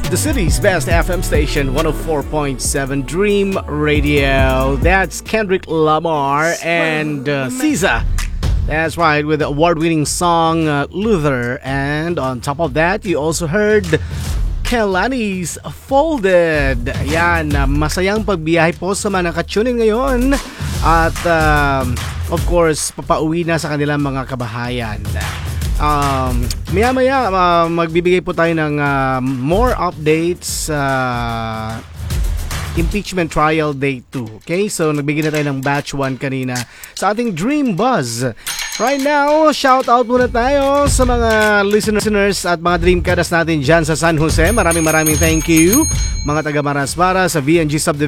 The city's best FM station, 104.7 Dream Radio. That's Kendrick Lamar and SZA. That's right, with the award-winning song Luther. And on top of that, you also heard Kehlani's Folded. Yan, masayang pagbiyahe po sa mga nakatunin ngayon. At of course, papauwi na sa kanilang mga kabahayan. Maya-maya, magbibigay po tayo ng more updates impeachment trial day 2. Okay, so nagbigay na tayo ng batch 1 kanina sa ating Dream Buzz. Right now, shout out muna tayo sa mga listeners at mga Dreamcaters natin dyan sa San Jose. Maraming thank you. Mga taga Marasmara sa VNG Subdivision.